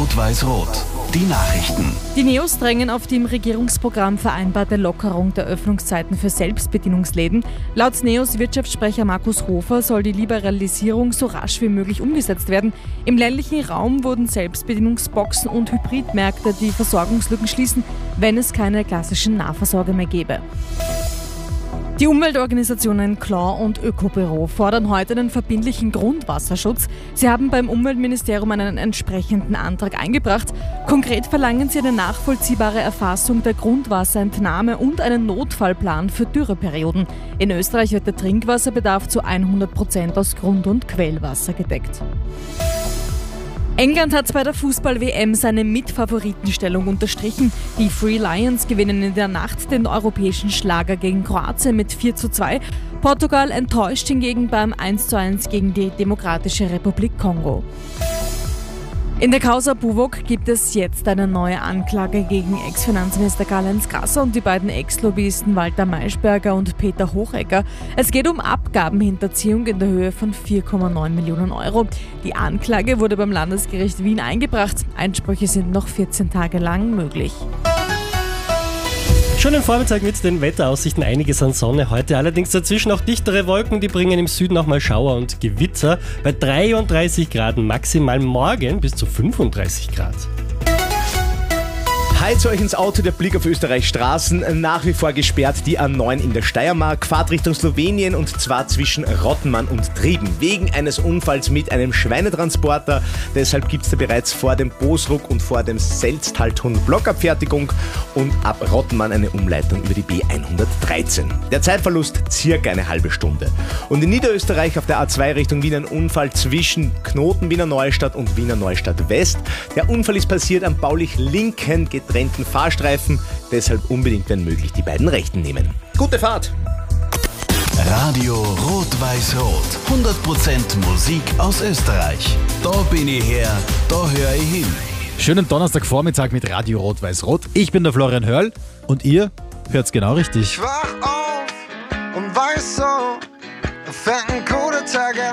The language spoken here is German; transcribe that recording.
Rot-Weiß-Rot. Die Nachrichten. Die Neos drängen auf die im Regierungsprogramm vereinbarte Lockerung der Öffnungszeiten für Selbstbedienungsläden. Laut Neos Wirtschaftssprecher Markus Hofer soll die Liberalisierung so rasch wie möglich umgesetzt werden. Im ländlichen Raum wurden Selbstbedienungsboxen und Hybridmärkte die Versorgungslücken schließen, wenn es keine klassischen Nahversorger mehr gäbe. Die Umweltorganisationen Claw und Ökobüro fordern heute einen verbindlichen Grundwasserschutz. Sie haben beim Umweltministerium einen entsprechenden Antrag eingebracht. Konkret verlangen sie eine nachvollziehbare Erfassung der Grundwasserentnahme und einen Notfallplan für Dürreperioden. In Österreich wird der Trinkwasserbedarf zu 100% aus Grund- und Quellwasser gedeckt. England hat bei der Fußball-WM seine Mitfavoritenstellung unterstrichen. Die Three Lions gewinnen in der Nacht den europäischen Schlager gegen Kroatien mit 4:2. Portugal enttäuscht hingegen beim 1:1 gegen die Demokratische Republik Kongo. In der Causa Buwok gibt es jetzt eine neue Anklage gegen Ex-Finanzminister Karl-Heinz Grasser und die beiden Ex-Lobbyisten Walter Maischberger und Peter Hochecker. Es geht um Abgabenhinterziehung in der Höhe von 4,9 Millionen Euro. Die Anklage wurde beim Landesgericht Wien eingebracht. Einsprüche sind noch 14 Tage lang möglich. Schönen Vormittag mit den Wetteraussichten, einiges an Sonne heute, allerdings dazwischen auch dichtere Wolken, die bringen im Süden auch mal Schauer und Gewitter bei 33 Grad maximal, morgen bis zu 35 Grad. Heizt euch ins Auto, der Blick auf Österreichs Straßen. Nach wie vor gesperrt die A9 in der Steiermark, Fahrt Richtung Slowenien und zwar zwischen Rottenmann und Trieben. Wegen eines Unfalls mit einem Schweinetransporter. Deshalb gibt es da bereits vor dem Bosruck und vor dem Selztaltunnel Blockabfertigung und ab Rottenmann eine Umleitung über die B113. Der Zeitverlust circa eine halbe Stunde. Und in Niederösterreich auf der A2 Richtung Wien ein Unfall zwischen Knoten Wiener Neustadt und Wiener Neustadt West. Der Unfall ist passiert am baulich-linken getrennten Fahrstreifen, deshalb unbedingt, wenn möglich, die beiden Rechten nehmen. Gute Fahrt! Radio Rot-Weiß-Rot. 100% Musik aus Österreich. Da bin ich her, da höre ich hin. Schönen Donnerstagvormittag mit Radio Rot-Weiß-Rot. Ich bin der Florian Hörl und ihr hört's genau richtig. Ich wach auf und weiß so, da fängt ein cooler Tag an.